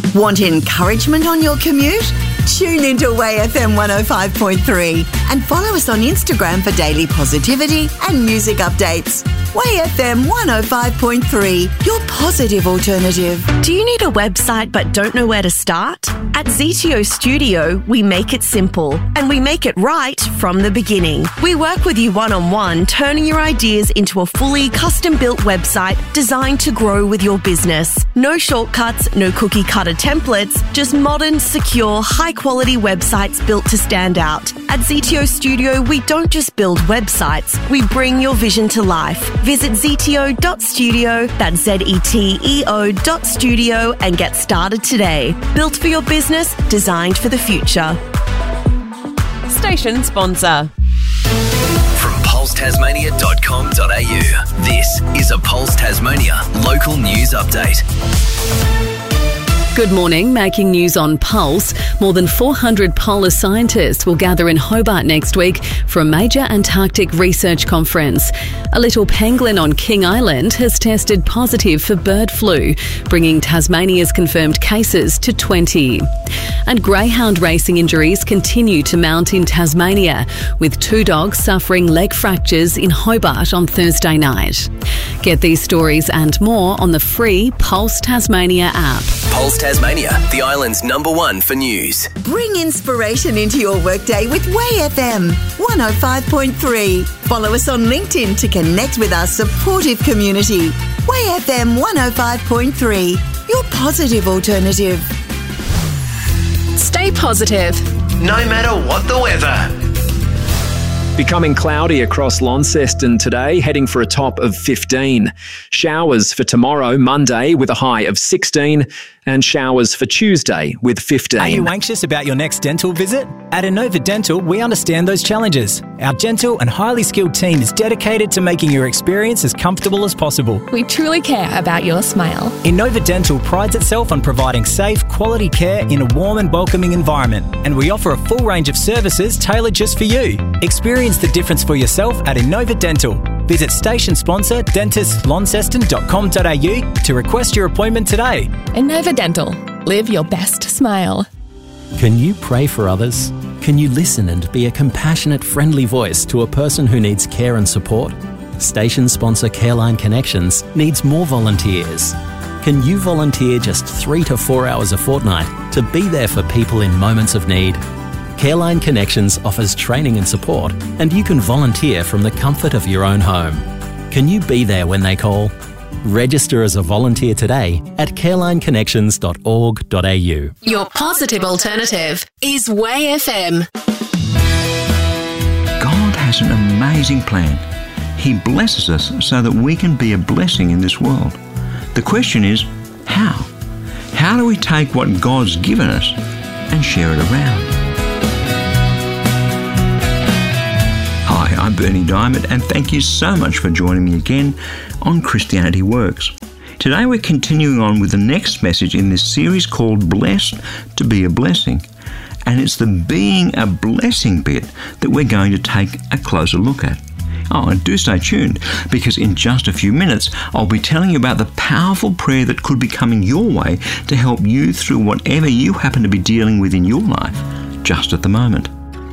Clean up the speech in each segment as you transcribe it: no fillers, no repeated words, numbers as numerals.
Want encouragement on your commute? Tune into Way FM 105.3 and follow us on Instagram for daily positivity and music updates. Way FM 105.3, your positive alternative. Do you need a website but don't know where to start? At ZTO Studio, we make it simple and we make it right from the beginning. We work with you one-on-one, turning your ideas into a fully custom-built website designed to grow with your business. No shortcuts, no cookie-cutter templates, just modern, secure, high-quality websites built to stand out. At ZTO Studio, we don't just build websites, we bring your vision to life. Visit zto.studio, that's ZETEO.studio, and get started today. Built for your business, designed for the future. Station sponsor. From pulsetasmania.com.au, this is a Pulse Tasmania local news update. Good morning. Making news on Pulse. More than 400 polar scientists will gather in Hobart next week for a major Antarctic research conference. A little pangolin on King Island has tested positive for bird flu, bringing Tasmania's confirmed cases to 20. And greyhound racing injuries continue to mount in Tasmania, with 2 dogs suffering leg fractures in Hobart on Thursday night. Get these stories and more on the free Pulse Tasmania app. Pulse Tasmania, the island's #1 for news. Bring inspiration into your workday with Way FM 105.3. Follow us on LinkedIn to connect with our supportive community. Way FM 105.3, your positive alternative. Stay positive, no matter what the weather. Becoming cloudy across Launceston today, heading for a top of 15. Showers for tomorrow, Monday, with a high of 16, and showers for Tuesday with 15. Are you anxious about your next dental visit? At Innova Dental, we understand those challenges. Our gentle and highly skilled team is dedicated to making your experience as comfortable as possible. we truly care about your smile. Innova Dental prides itself on providing safe, quality care in a warm and welcoming environment, and we offer a full range of services tailored just for you. Experience the difference for yourself at Innova Dental. Visit station sponsor dentistlaunceston.com.au to request your appointment today. Innova Dental. Live your best smile. Can you pray for others? Can you listen and be a compassionate, friendly voice to a person who needs care and support? Station sponsor Careline Connections needs more volunteers. Can you volunteer just 3 to 4 hours a fortnight to be there for people in moments of need? Careline Connections offers training and support, and you can volunteer from the comfort of your own home. Can you be there when they call? Register as a volunteer today at carelineconnections.org.au. Your positive alternative is Way FM. God has an amazing plan. He blesses us so that we can be a blessing in this world. The question is, how? How do we take what God's given us and share it around? Hi, I'm Bernie Diamond, and thank you so much for joining me again on Christianity Works. Today we're continuing on with the next message in this series called Blessed to be a Blessing. And it's the being a blessing bit that we're going to take a closer look at. Oh, and do stay tuned, because in just a few minutes I'll be telling you about the powerful prayer that could be coming your way to help you through whatever you happen to be dealing with in your life just at the moment.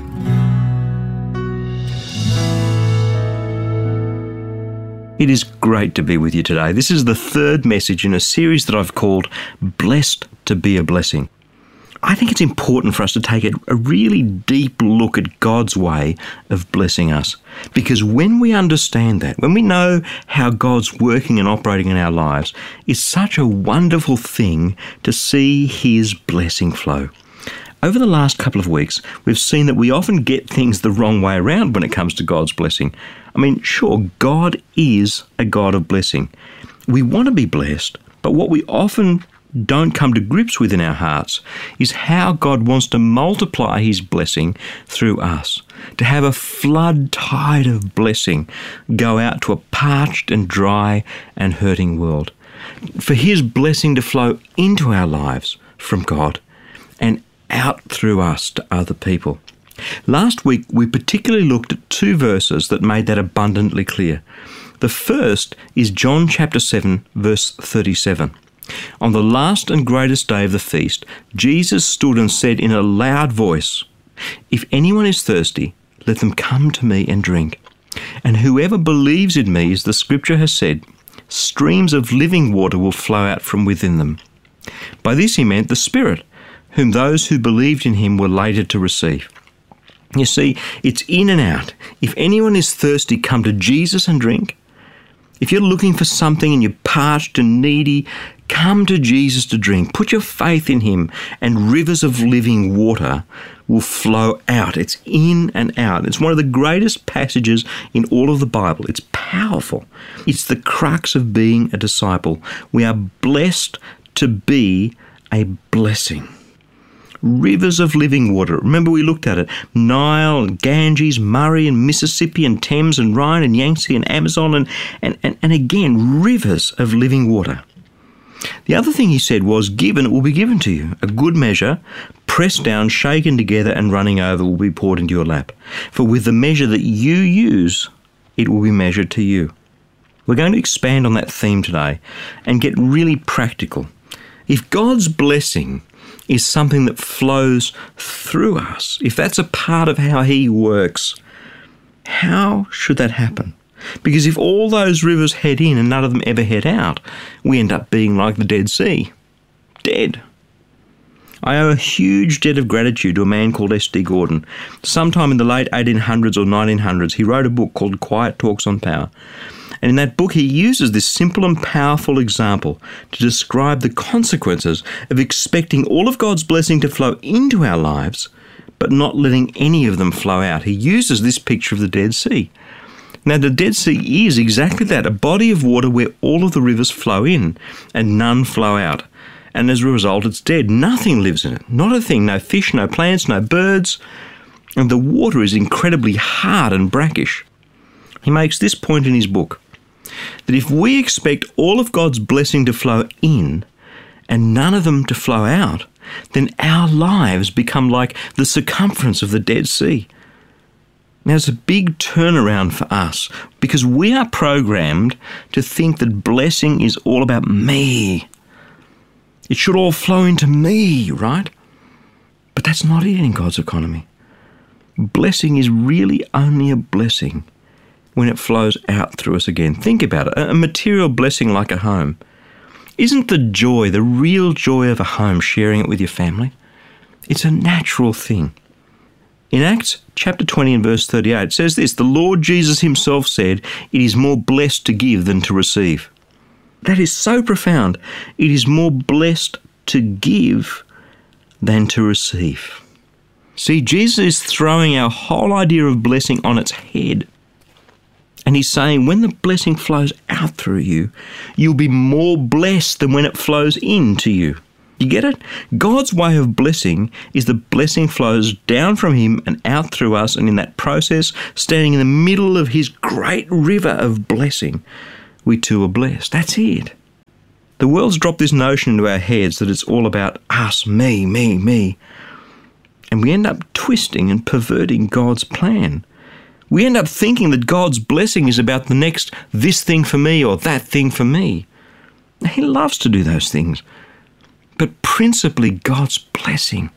It is great to be with you today. This is the third message in a series that I've called Blessed to be a Blessing. I think it's important for us to take a really deep look at God's way of blessing us. Because when we understand that, when we know how God's working and operating in our lives, it's such a wonderful thing to see His blessing flow. Over the last couple of weeks, we've seen that we often get things the wrong way around when it comes to God's blessing. I mean, sure, God is a God of blessing. We want to be blessed, but what we often don't come to grips with in our hearts is how God wants to multiply His blessing through us, to have a flood tide of blessing go out to a parched and dry and hurting world, for His blessing to flow into our lives from God and out through us to other people. Last week, we particularly looked at 2 verses that made that abundantly clear. The first is John chapter 7, verse 37. On the last and greatest day of the feast, Jesus stood and said in a loud voice, "If anyone is thirsty, let them come to me and drink. And whoever believes in me, as the Scripture has said, streams of living water will flow out from within them." By this he meant the Spirit, whom those who believed in him were later to receive. You see, it's in and out. If anyone is thirsty, come to Jesus and drink. If you're looking for something and you're parched and needy, come to Jesus to drink. Put your faith in him and rivers of living water will flow out. It's in and out. It's one of the greatest passages in all of the Bible. It's powerful. It's the crux of being a disciple. We are blessed to be a blessing. Rivers of living water. Remember we looked at it. Nile and Ganges, Murray and Mississippi and Thames and Rhine and Yangtze and Amazon and again, rivers of living water. The other thing he said was, "Give and it will be given to you. A good measure, pressed down, shaken together and running over will be poured into your lap. For with the measure that you use, it will be measured to you." We're going to expand on that theme today and get really practical. If God's blessing is something that flows through us, if that's a part of how he works, how should that happen? Because if all those rivers head in and none of them ever head out, we end up being like the Dead Sea. Dead. I owe a huge debt of gratitude to a man called S.D. Gordon. Sometime in the late 1800s or 1900s, he wrote a book called Quiet Talks on Power. And in that book, he uses this simple and powerful example to describe the consequences of expecting all of God's blessing to flow into our lives, but not letting any of them flow out. He uses this picture of the Dead Sea. Now, the Dead Sea is exactly that, a body of water where all of the rivers flow in and none flow out. And as a result, it's dead. Nothing lives in it. Not a thing. No fish, no plants, no birds. And the water is incredibly hard and brackish. He makes this point in his book, that if we expect all of God's blessing to flow in and none of them to flow out, then our lives become like the circumference of the Dead Sea. Now, it's a big turnaround for us because we are programmed to think that blessing is all about me. It should all flow into me, right? But that's not it in God's economy. Blessing is really only a blessing when it flows out through us again. Think about it. A material blessing like a home. Isn't the joy, the real joy of a home, sharing it with your family? It's a natural thing. In Acts chapter 20 and verse 38, it says this, "The Lord Jesus himself said, 'It is more blessed to give than to receive.'" That is so profound. It is more blessed to give than to receive. See, Jesus is throwing our whole idea of blessing on its head. And he's saying when the blessing flows out through you, you'll be more blessed than when it flows into you. You get it? God's way of blessing is the blessing flows down from him and out through us, and in that process, standing in the middle of his great river of blessing, we too are blessed. That's it. The world's dropped this notion into our heads that it's all about us, me, me, me. And we end up twisting and perverting God's plan. We end up thinking that God's blessing is about the next this thing for me or that thing for me. He loves to do those things. But principally, God's blessing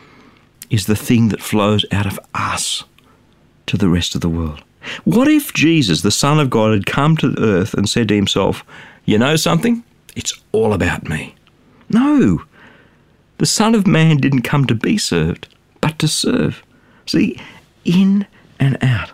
is the thing that flows out of us to the rest of the world. What if Jesus, the Son of God, had come to earth and said to himself, "You know something? It's all about me." No. The Son of Man didn't come to be served, but to serve. See, in and out.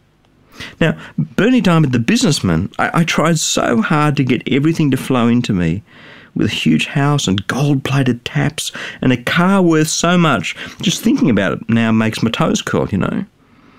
Now, Bernie Diamond, the businessman, I tried so hard to get everything to flow into me, with a huge house and gold-plated taps and a car worth so much. Just thinking about it now makes my toes curl, you know.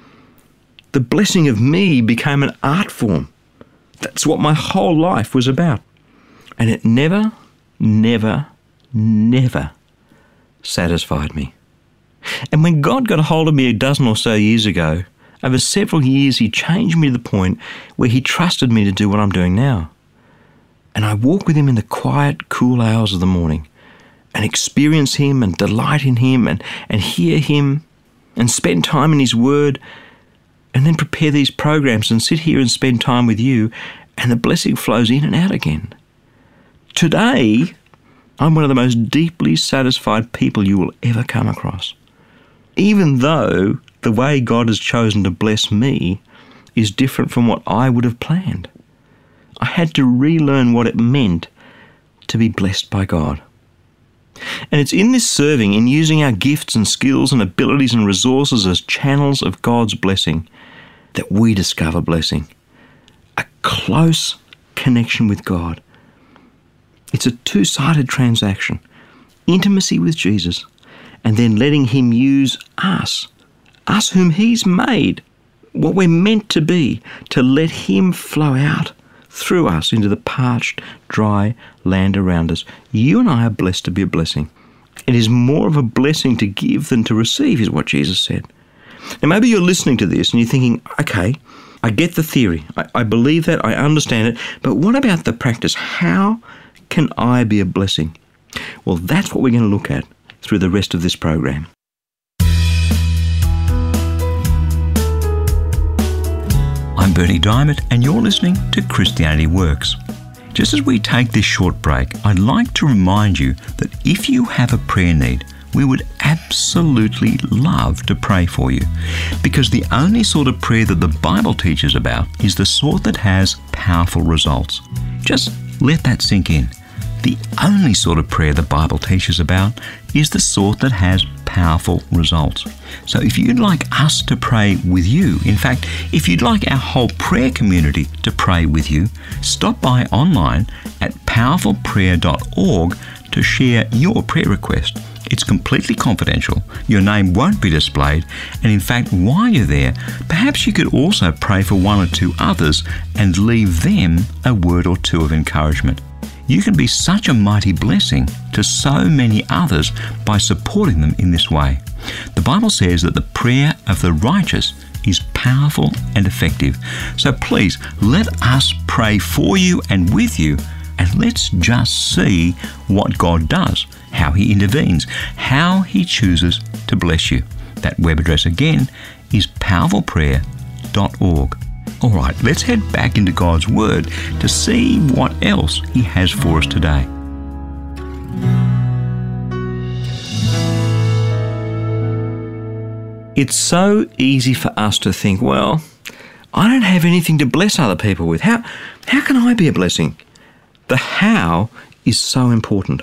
The blessing of me became an art form. That's what my whole life was about. And it never, never, never satisfied me. And when God got a hold of me a dozen or so years ago, over several years he changed me to the point where he trusted me to do what I'm doing now. And I walk with him in the quiet, cool hours of the morning and experience him and delight in him and hear him and spend time in his word and then prepare these programs and sit here and spend time with you, and the blessing flows in and out again. Today, I'm one of the most deeply satisfied people you will ever come across. Even though the way God has chosen to bless me is different from what I would have planned. I had to relearn what it meant to be blessed by God. And it's in this serving, in using our gifts and skills and abilities and resources as channels of God's blessing, that we discover blessing. A close connection with God. It's a two-sided transaction. Intimacy with Jesus, and then letting Him use us whom He's made, what we're meant to be, to let Him flow out through us into the parched, dry land around us. You and I are blessed to be a blessing. It is more of a blessing to give than to receive, is what Jesus said. Now maybe you're listening to this and you're thinking, okay, I get the theory. I believe that, I understand it, but what about the practice? How can I be a blessing? Well, that's what we're going to look at through the rest of this program. I'm Bernie Diamond, and you're listening to Christianity Works. Just as we take this short break, I'd like to remind you that if you have a prayer need, we would absolutely love to pray for you, because the only sort of prayer that the Bible teaches about is the sort that has powerful results. Just let that sink in. The only sort of prayer the Bible teaches about is the sort that has powerful results. So if you'd like us to pray with you, in fact, if you'd like our whole prayer community to pray with you, stop by online at powerfulprayer.org to share your prayer request. It's completely confidential. Your name won't be displayed. And in fact, while you're there, perhaps you could also pray for one or two others and leave them a word or two of encouragement. You can be such a mighty blessing to so many others by supporting them in this way. The Bible says that the prayer of the righteous is powerful and effective. So please, let us pray for you and with you, and let's just see what God does, how He intervenes, how He chooses to bless you. That web address again is powerfulprayer.org. All right, let's head back into God's Word to see what else He has for us today. It's so easy for us to think, well, I don't have anything to bless other people with. How can I be a blessing? The how is so important.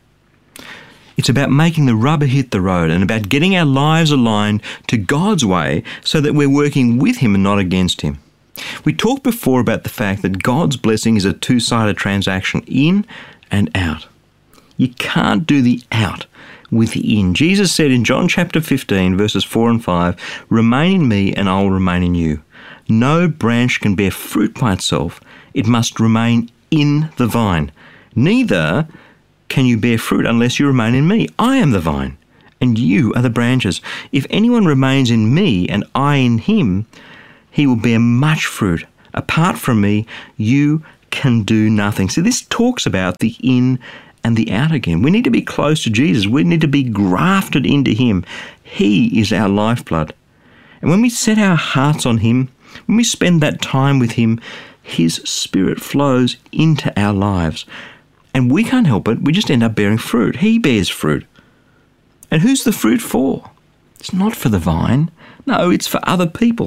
It's about making the rubber hit the road and about getting our lives aligned to God's way so that we're working with Him and not against Him. We talked before about the fact that God's blessing is a two-sided transaction, in and out. You can't do the out with the in. Jesus said in John chapter 15, verses 4 and 5, "Remain in me and I will remain in you. No branch can bear fruit by itself. It must remain in the vine. Neither can you bear fruit unless you remain in me. I am the vine, and you are the branches. If anyone remains in me and I in him, he will bear much fruit. Apart from me, you can do nothing." See, this talks about the in and the out again. We need to be close to Jesus. We need to be grafted into Him. He is our lifeblood. And when we set our hearts on Him, when we spend that time with Him, His Spirit flows into our lives. And we can't help it. We just end up bearing fruit. He bears fruit. And who's the fruit for? It's not for the vine. No, it's for other people.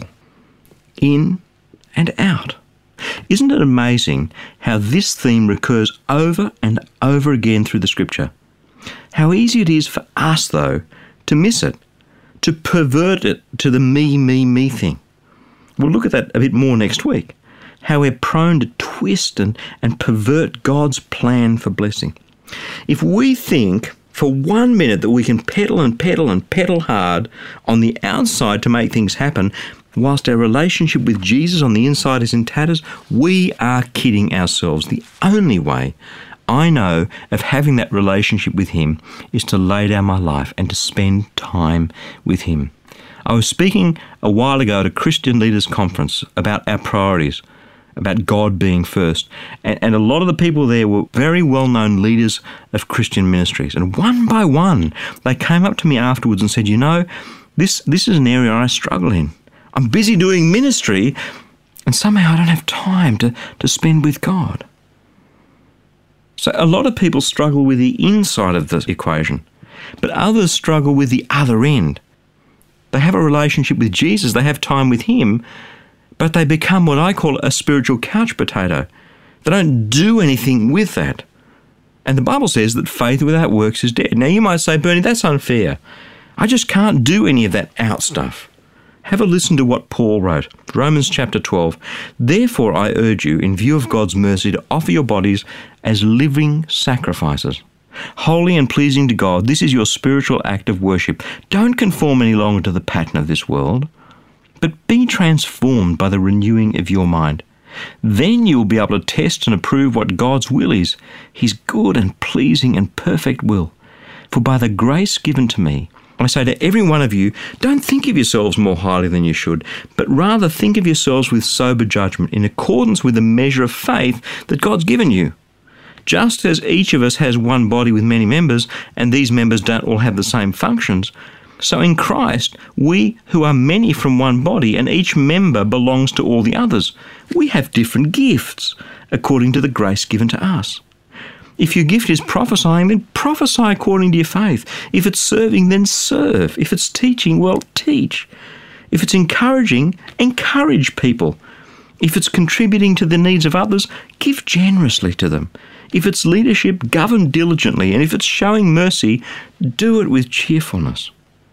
In and out. Isn't it amazing how this theme recurs over and over again through the Scripture? How easy it is for us, though, to miss it, to pervert it to the me, me, me thing. We'll look at that a bit more next week. How we're prone to twist and pervert God's plan for blessing. If we think for 1 minute that we can pedal and pedal and pedal hard on the outside to make things happen, whilst our relationship with Jesus on the inside is in tatters, we are kidding ourselves. The only way I know of having that relationship with Him is to lay down my life and to spend time with Him. I was speaking a while ago at a Christian Leaders Conference about our priorities, about God being first. And a lot of the people there were very well-known leaders of Christian ministries. And one by one, they came up to me afterwards and said, this is an area I struggle in. I'm busy doing ministry, and somehow I don't have time to spend with God. So a lot of people struggle with the inside of the equation, but others struggle with the other end. They have a relationship with Jesus, they have time with him, but they become what I call a spiritual couch potato. They don't do anything with that. And the Bible says that faith without works is dead. Now you might say, Bernie, that's unfair. I just can't do any of that out stuff. Have a listen to what Paul wrote. Romans chapter 12. Therefore I urge you, in view of God's mercy, to offer your bodies as living sacrifices, holy and pleasing to God. This is your spiritual act of worship. Don't conform any longer to the pattern of this world, but be transformed by the renewing of your mind. Then you will be able to test and approve what God's will is, his good and pleasing and perfect will. For by the grace given to me, I say to every one of you, don't think of yourselves more highly than you should, but rather think of yourselves with sober judgment, in accordance with the measure of faith that God's given you. Just as each of us has one body with many members, and these members don't all have the same functions, so in Christ, we who are many from one body, and each member belongs to all the others, we have different gifts according to the grace given to us. If your gift is prophesying, then prophesy according to your faith. If it's serving, then serve. If it's teaching, well, teach. If it's encouraging, encourage people. If it's contributing to the needs of others, give generously to them. If it's leadership, govern diligently. And if it's showing mercy, do it with cheerfulness.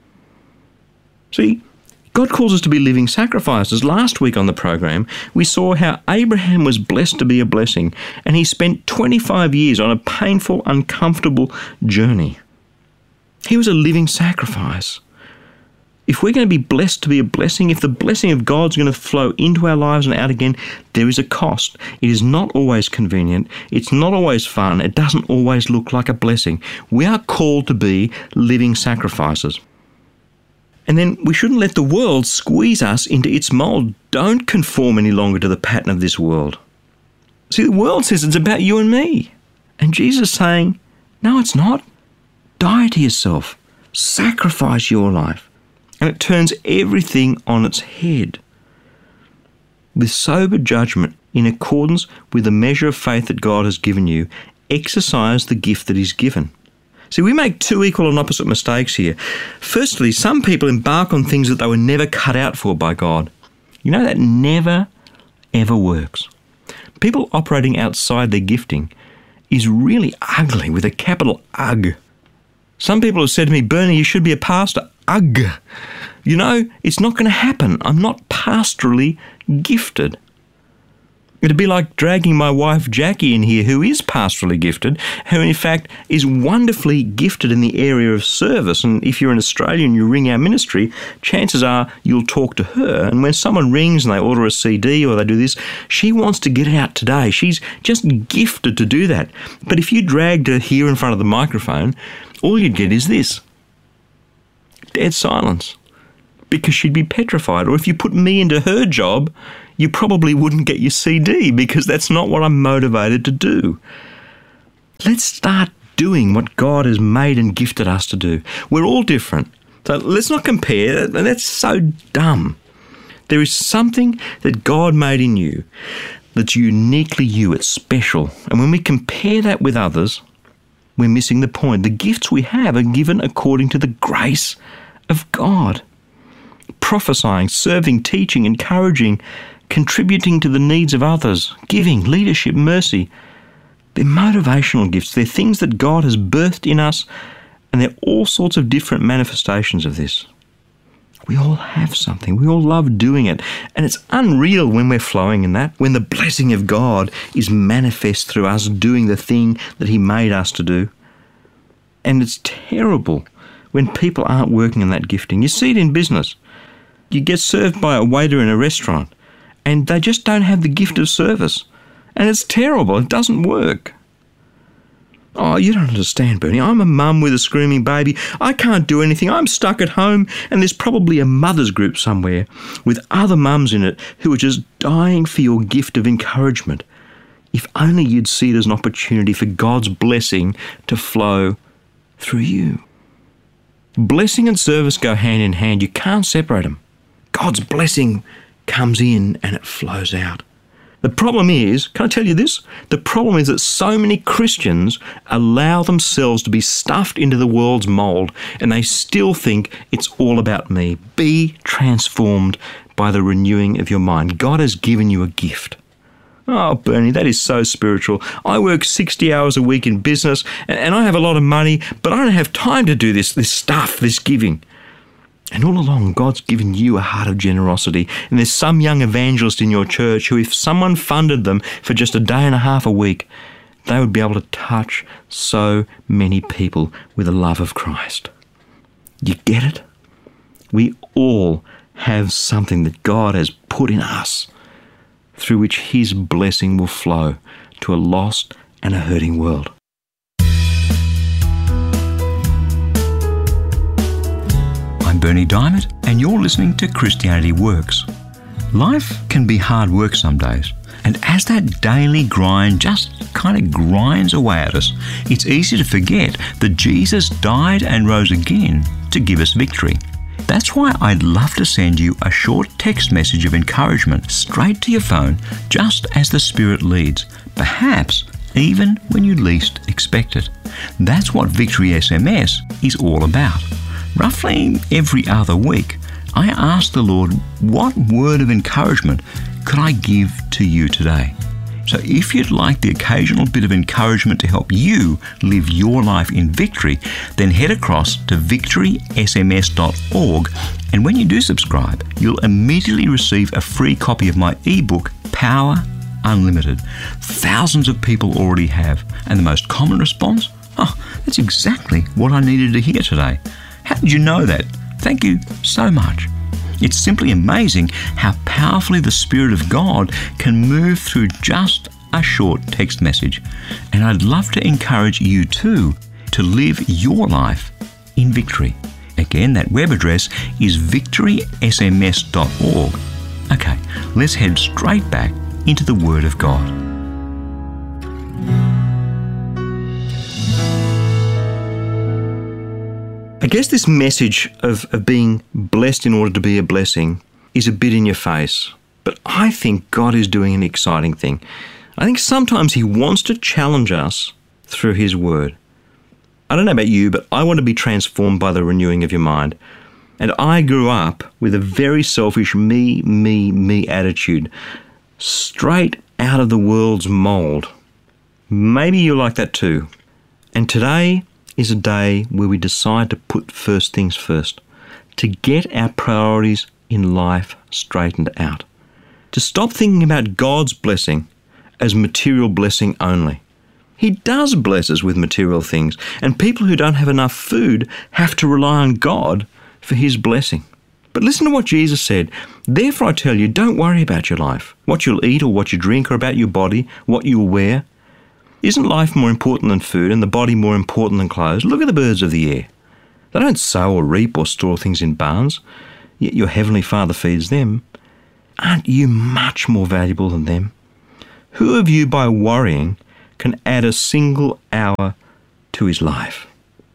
See, God calls us to be living sacrifices. Last week on the program, we saw how Abraham was blessed to be a blessing, and he spent 25 years on a painful, uncomfortable journey. He was a living sacrifice. If we're going to be blessed to be a blessing, if the blessing of God's going to flow into our lives and out again, there is a cost. It is not always convenient. It's not always fun. It doesn't always look like a blessing. We are called to be living sacrifices. And then we shouldn't let the world squeeze us into its mould. Don't conform any longer to the pattern of this world. See, the world says it's about you and me. And Jesus is saying, no, it's not. Die to yourself. Sacrifice your life. And it turns everything on its head. With sober judgment, in accordance with the measure of faith that God has given you, exercise the gift that He's given. See, we make two equal and opposite mistakes here. Firstly, some people embark on things that they were never cut out for by God. You know, that never, ever works. People operating outside their gifting is really ugly, with a capital UG. Some people have said to me, Bernie, you should be a pastor. Ugh. You know, it's not going to happen. I'm not pastorally gifted. It'd be like dragging my wife Jackie in here, who is pastorally gifted, who in fact is wonderfully gifted in the area of service. And if you're an Australian and you ring our ministry, chances are you'll talk to her. And when someone rings and they order a CD or they do this, she wants to get it out today. She's just gifted to do that. But if you dragged her here in front of the microphone, all you'd get is this. Dead silence. Because she'd be petrified. Or if you put me into her job, you probably wouldn't get your CD, because that's not what I'm motivated to do. Let's start doing what God has made and gifted us to do. We're all different. So let's not compare. That's so dumb. There is something that God made in you that's uniquely you. It's special. And when we compare that with others, we're missing the point. The gifts we have are given according to the grace of God. Prophesying, serving, teaching, encouraging, contributing to the needs of others, giving, leadership, mercy. They're motivational gifts. They're things that God has birthed in us, and there are all sorts of different manifestations of this. We all have something. We all love doing it. And it's unreal when we're flowing in that, when the blessing of God is manifest through us doing the thing that He made us to do. And it's terrible when people aren't working in that gifting. You see it in business. You get served by a waiter in a restaurant and they just don't have the gift of service. And it's terrible. It doesn't work. Oh, you don't understand, Bernie. I'm a mum with a screaming baby. I can't do anything. I'm stuck at home, and there's probably a mother's group somewhere with other mums in it who are just dying for your gift of encouragement. If only you'd see it as an opportunity for God's blessing to flow through you. Blessing and service go hand in hand. You can't separate them. God's blessing comes in and it flows out. The problem is, can I tell you this? The problem is that so many Christians allow themselves to be stuffed into the world's mould and they still think it's all about me. Be transformed by the renewing of your mind. God has given you a gift. Oh, Bernie, that is so spiritual. I work 60 hours a week in business and I have a lot of money, but I don't have time to do this stuff, this giving. And all along, God's given you a heart of generosity. And there's some young evangelist in your church who, if someone funded them for just a day and a half a week, they would be able to touch so many people with the love of Christ. You get it? We all have something that God has put in us through which His blessing will flow to a lost and a hurting world. I'm Bernie Diamond, and you're listening to Christianity Works. Life can be hard work some days, and as that daily grind just kind of grinds away at us, it's easy to forget that Jesus died and rose again to give us victory. That's why I'd love to send you a short text message of encouragement straight to your phone, just as the Spirit leads, perhaps even when you least expect it. That's what Victory SMS is all about. Roughly every other week, I ask the Lord, what word of encouragement could I give to you today? So if you'd like the occasional bit of encouragement to help you live your life in victory, then head across to victorysms.org, and when you do subscribe, you'll immediately receive a free copy of my ebook, Power Unlimited. Thousands of people already have, and the most common response? Oh, that's exactly what I needed to hear today. How did you know that? Thank you so much. It's simply amazing how powerfully the Spirit of God can move through just a short text message. And I'd love to encourage you too to live your life in victory. Again, that web address is victorysms.org. Okay, let's head straight back into the Word of God. I guess this message of being blessed in order to be a blessing is a bit in your face, but I think God is doing an exciting thing. I think sometimes He wants to challenge us through His Word. I don't know about you, but I want to be transformed by the renewing of your mind. And I grew up with a very selfish me attitude, straight out of the world's mould. Maybe you're like that too. And today is a day where we decide to put first things first, to get our priorities in life straightened out, to stop thinking about God's blessing as material blessing only. He does bless us with material things, and people who don't have enough food have to rely on God for His blessing. But listen to what Jesus said. Therefore I tell you, don't worry about your life, what you'll eat or what you drink, or about your body, what you'll wear. Isn't life more important than food, and the body more important than clothes? Look at the birds of the air. They don't sow or reap or store things in barns, yet your heavenly Father feeds them. Aren't you much more valuable than them? Who of you, by worrying, can add a single hour to his life?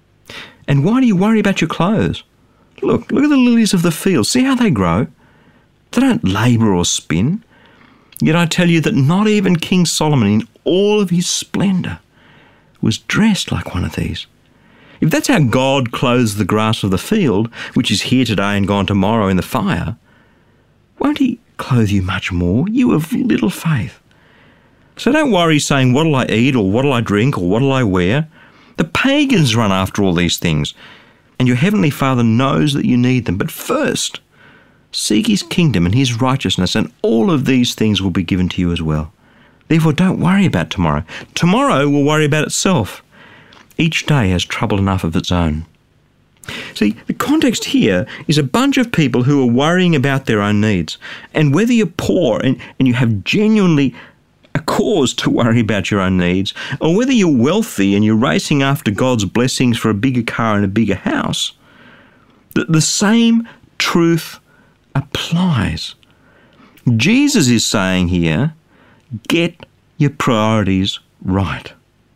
And why do you worry about your clothes? Look at the lilies of the field. See how they grow? They don't labour or spin. Yet I tell you that not even King Solomon in all of his splendour was dressed like one of these. If that's how God clothes the grass of the field, which is here today and gone tomorrow in the fire, won't He clothe you much more, you of little faith? So don't worry saying, what'll I eat, or what'll I drink, or what'll I wear? The pagans run after all these things, and your heavenly Father knows that you need them. But first, seek His kingdom and His righteousness, and all of these things will be given to you as well. Therefore, don't worry about tomorrow. Tomorrow will worry about itself. Each day has trouble enough of its own. See, the context here is a bunch of people who are worrying about their own needs. And whether you're poor and you have genuinely a cause to worry about your own needs, or whether you're wealthy and you're racing after God's blessings for a bigger car and a bigger house, the same truth applies. Jesus is saying here, get your priorities right.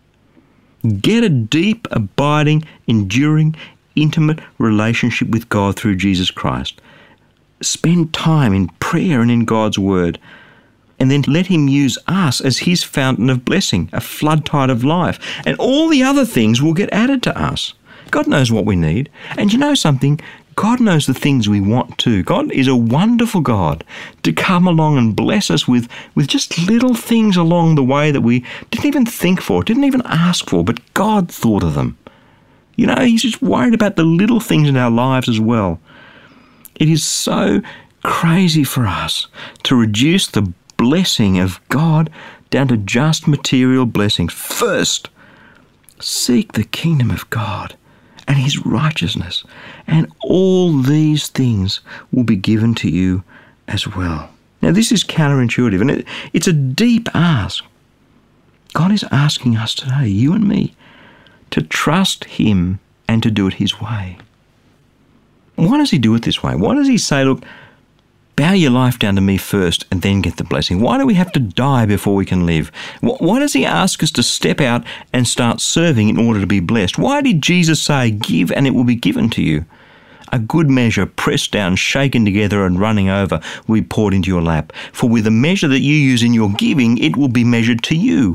Get a deep, abiding, enduring, intimate relationship with God through Jesus Christ. Spend time in prayer and in God's Word. and then let him use us as his fountain of blessing, a flood tide of life. And all the other things will get added to us. God knows what we need. And you know something? God knows the things we want too. God is a wonderful God to come along and bless us with just little things along the way that we didn't even think for, didn't even ask for, but God thought of them. You know, he's just worried about the little things in our lives as well. It is so crazy for us to reduce the blessing of God down to just material blessings. First, seek the kingdom of God and his righteousness, and all these things will be given to you as well. Now, this is counterintuitive, and it's a deep ask. God is asking us today, you and me, to trust him and to do it his way. Why does he do it this way? Why does he say, look, bow your life down to me first and then get the blessing? Why do we have to die before we can live? Why does he ask us to step out and start serving in order to be blessed? Why did Jesus say, give and it will be given to you? A good measure, pressed down, shaken together and running over, will be poured into your lap. For with the measure that you use in your giving, it will be measured to you.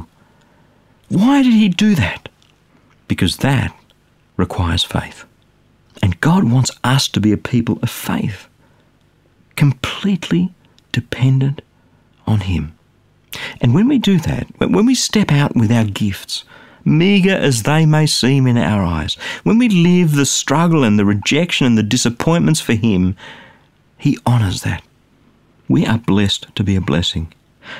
Why did he do that? Because that requires faith. And God wants us to be a people of faith, completely dependent on him. And when we do that, when we step out with our gifts, meagre as they may seem in our eyes, when we live the struggle and the rejection and the disappointments for him, he honours that. We are blessed to be a blessing.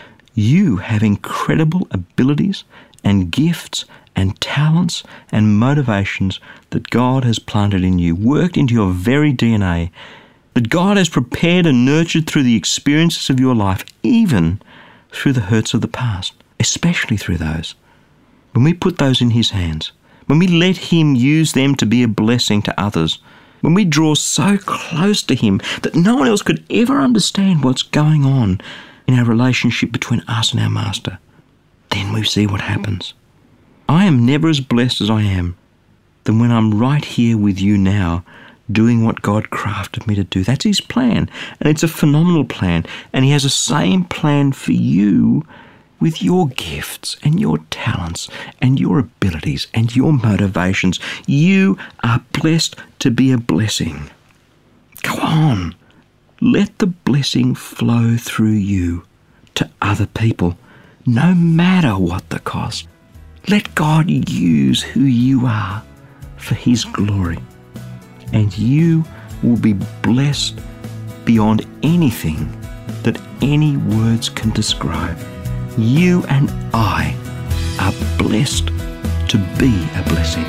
You have incredible abilities and gifts and talents and motivations that God has planted in you, worked into your very DNA, that God has prepared and nurtured through the experiences of your life, even through the hurts of the past, especially through those. When we put those in his hands, when we let him use them to be a blessing to others, when we draw so close to him that no one else could ever understand what's going on in our relationship between us and our master, then we see what happens. I am never as blessed as I am than when I'm right here with you now, doing what God crafted me to do. That's his plan, and it's a phenomenal plan, and he has the same plan for you with your gifts and your talents and your abilities and your motivations. You are blessed to be a blessing. Go on. Let the blessing flow through you to other people, no matter what the cost. Let God use who you are for his glory, and you will be blessed beyond anything that any words can describe. You and I are blessed to be a blessing.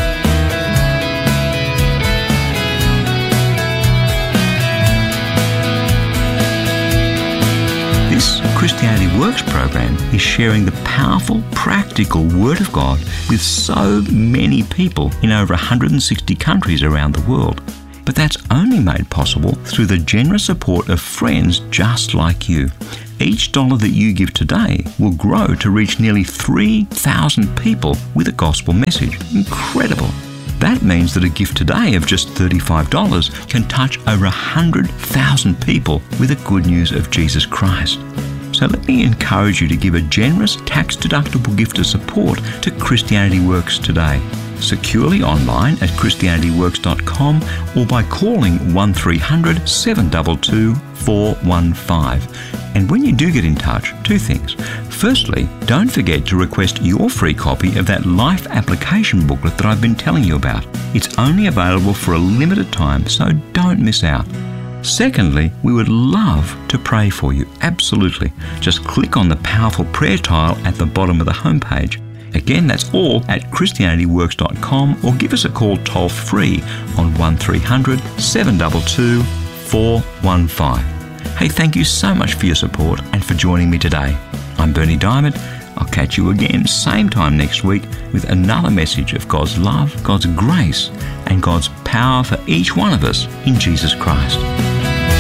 This Christianity Works program is sharing the powerful, practical Word of God with so many people in over 160 countries around the world. But that's only made possible through the generous support of friends just like you. Each dollar that you give today will grow to reach nearly 3,000 people with a gospel message. Incredible. That means that a gift today of just $35 can touch over 100,000 people with the good news of Jesus Christ. So let me encourage you to give a generous tax-deductible gift of support to Christianity Works today. Securely online at christianityworks.com or by calling 1300 722 415. And when you do get in touch, two things. Firstly, don't forget to request your free copy of that life application booklet that I've been telling you about. It's only available for a limited time, so don't miss out. Secondly, we would love to pray for you, absolutely. Just click on the powerful prayer tile at the bottom of the homepage. Again, that's all at christianityworks.com or give us a call toll-free on 1300 722 415. Hey, thank you so much for your support and for joining me today. I'm Bernie Diamond. I'll catch you again same time next week with another message of God's love, God's grace, and God's power for each one of us in Jesus Christ.